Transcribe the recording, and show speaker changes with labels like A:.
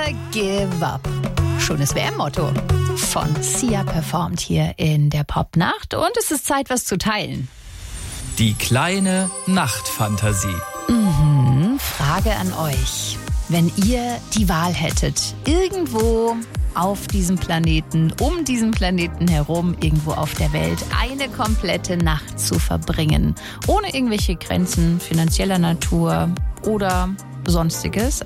A: give up. Schönes WM-Motto von Sia performt hier in der Popnacht. Und es ist Zeit, was zu teilen.
B: Die kleine Nachtfantasie.
A: Frage an euch. Wenn ihr die Wahl hättet, irgendwo auf diesem Planeten, um diesen Planeten herum, irgendwo auf der Welt, eine komplette Nacht zu verbringen, ohne irgendwelche Grenzen finanzieller Natur oder Sonstiges,